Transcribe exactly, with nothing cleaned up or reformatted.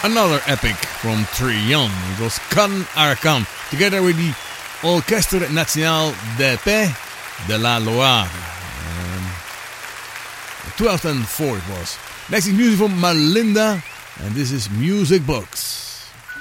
Another epic from Trion. It was Can Arcam, together with the Orchestre National de Paix de la Loire. Um, two thousand four it was. Next is music from Malinda, and this is Music Box.